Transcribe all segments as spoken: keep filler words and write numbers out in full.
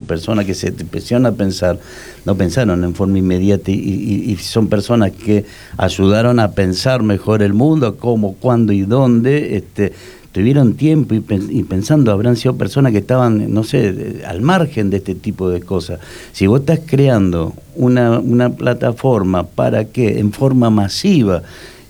personas que se empezaron a pensar, no pensaron en forma inmediata y, y, y son personas que ayudaron a pensar mejor el mundo, cómo, cuándo y dónde, este, tuvieron tiempo y, y pensando, habrán sido personas que estaban, no sé, al margen de este tipo de cosas. Si vos estás creando una, una plataforma para que en forma masiva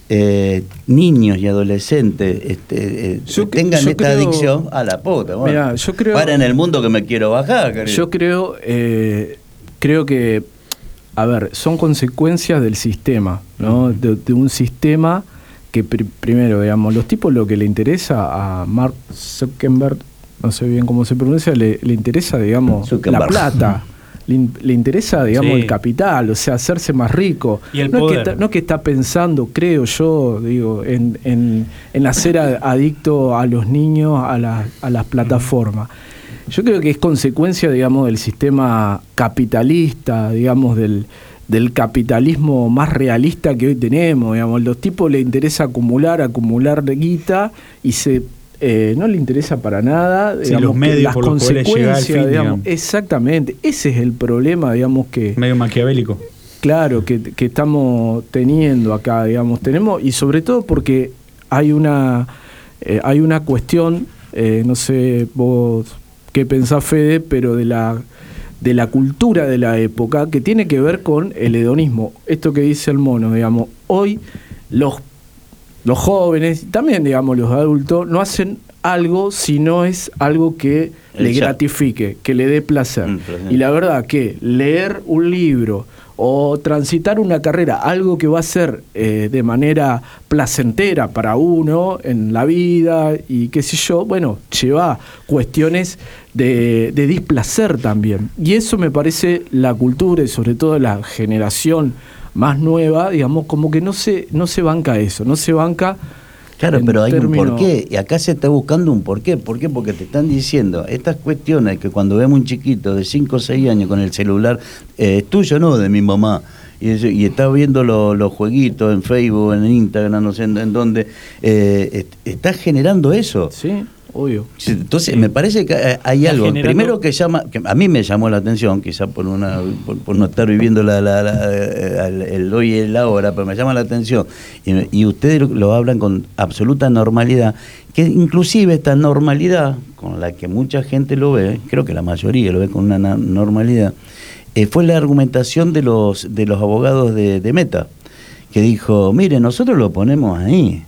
Eh, niños y adolescentes este, eh, yo, tengan yo esta creo, adicción a la puta. Bueno, mirá, yo creo, para en el mundo que me quiero bajar, querido. Yo creo, eh, creo que, a ver, son consecuencias del sistema, ¿no? De, de un sistema que pr primero, digamos, los tipos lo que le interesa a Mark Zuckerberg, no sé bien cómo se pronuncia, le, le interesa, digamos, la plata. Le, le interesa, digamos, sí. el capital, o sea, hacerse más rico. Y el no, poder. Es que está, no es que está pensando, creo yo, digo, en, en, en hacer adicto a los niños a, la, a las plataformas. Yo creo que es consecuencia, digamos, del sistema capitalista, digamos, del, del capitalismo más realista que hoy tenemos. Digamos, los tipos les interesa acumular, acumular guita y se... Eh, no le interesa para nada, sí, digamos, los medios las por los cuales llega al fin, digamos, digamos. Exactamente, ese es el problema, digamos, que medio maquiavélico. Claro, que, que estamos teniendo acá, digamos, tenemos, y sobre todo porque hay una eh, hay una cuestión, eh, no sé vos qué pensás, Fede, pero de la de la cultura de la época que tiene que ver con el hedonismo. Esto que dice el mono, digamos, hoy los Los jóvenes, también digamos los adultos, no hacen algo si no es algo que el le gratifique, que le dé placer. Mm, y la verdad que leer un libro o transitar una carrera, algo que va a ser eh, de manera placentera para uno en la vida y qué sé yo, bueno, lleva cuestiones de, de displacer también. Y eso me parece la cultura y sobre todo la generación más nueva, digamos, como que no se no se banca eso, no se banca. Claro, pero hay término... un porqué, y acá se está buscando un porqué. ¿Por qué? Porque te están diciendo estas cuestiones que cuando vemos un chiquito de cinco o seis años con el celular, eh, es tuyo, no, de mi mamá, y, eso, y está viendo lo, los jueguitos en Facebook, en Instagram, no sé en, en dónde, eh, está generando eso. Sí. Obvio. Entonces, sí. me parece que hay algo. Generando... Primero que llama, que a mí me llamó la atención, quizá por una por, por no estar viviendo la, la, la, el, el hoy y el ahora, pero me llama la atención. Y, y ustedes lo hablan con absoluta normalidad, que inclusive esta normalidad, con la que mucha gente lo ve, creo que la mayoría lo ve con una normalidad, eh, fue la argumentación de los, de los abogados de, de Meta, que dijo, mire, nosotros lo ponemos ahí.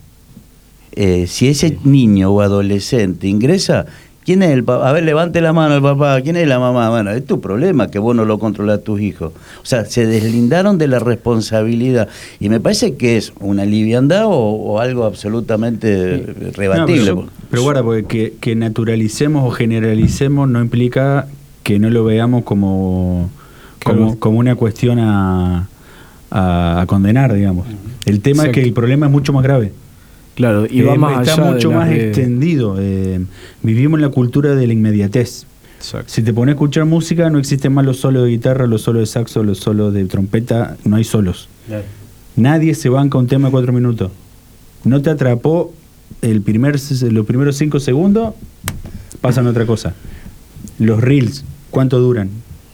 Eh, si ese sí. niño o adolescente ingresa, ¿quién es el papá? A ver, levante la mano el papá, ¿quién es la mamá? Bueno, es tu problema que vos no lo controlás a tus hijos. O sea, se deslindaron de la responsabilidad. Y me parece que es una liviandad o, o algo absolutamente sí. rebatible. No, pero, pero guarda, porque que, que naturalicemos o generalicemos no implica que no lo veamos como, como, como una cuestión a, a, a condenar, digamos. El tema Exacto. es que el problema es mucho más grave. Claro, y va eh, más está allá mucho más de... extendido. Eh, vivimos en la cultura de la inmediatez. Exacto. Si te pones a escuchar música, no existen más los solos de guitarra, los solos de saxo, los solos de trompeta, no hay solos. Claro. Nadie se banca un tema de cuatro minutos. No te atrapó el primer, los primeros cinco segundos, pasan otra cosa. Los reels, ¿cuánto duran?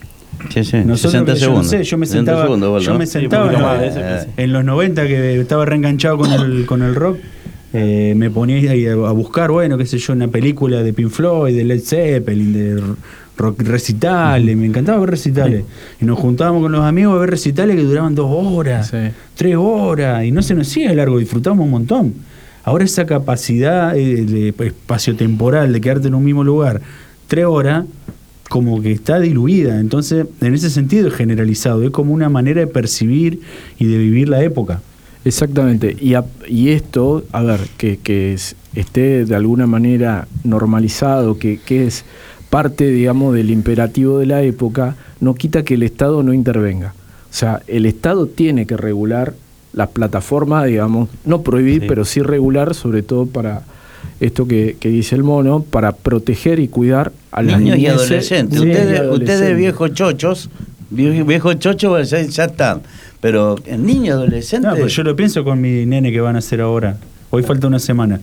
Sí, sí, Nosotros, sesenta yo segundos. No sé, yo me sentaba, segundos, bueno, yo me sentaba ¿no? en, eh, en los noventa que estaba reenganchado con el, con el rock. Eh, me ponía ahí a, a buscar, bueno, qué sé yo, una película de Pink Floyd, de Led Zeppelin, de rock recitales, me encantaba ver recitales. Y nos juntábamos con los amigos a ver recitales que duraban dos horas, sí. tres horas, y no se nos hacía largo, disfrutábamos un montón. Ahora esa capacidad eh, de espacio-temporal de quedarte en un mismo lugar, tres horas, como que está diluida. Entonces, en ese sentido es generalizado, es como una manera de percibir y de vivir la época. Exactamente, y, a, y esto, a ver, que, que es, esté de alguna manera normalizado, que, que es parte, digamos, del imperativo de la época, no quita que el Estado no intervenga. O sea, el Estado tiene que regular las plataformas, digamos, no prohibir, sí. pero sí regular, sobre todo para esto que, que dice el mono, para proteger y cuidar a las niños niñeces, y adolescentes. Sí, ustedes, y adolescentes. Ustedes viejos chochos, viejos chochos ya, ya están. Pero en niños adolescentes... No, pues yo lo pienso con mi nene que van a hacer ahora. Hoy falta una semana.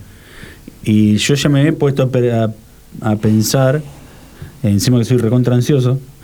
Y yo ya me he puesto a, a, a pensar, encima que soy recontra ansioso,